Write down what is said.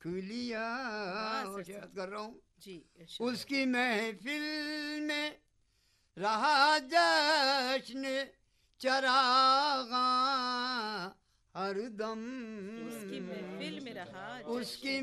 लिया। वाह, सर याद कर रहा हूँ जी, इरशाद। उसकी महफिल में रहा जश्न चरागा हरदम, उसकी महफिल में रहा उसकी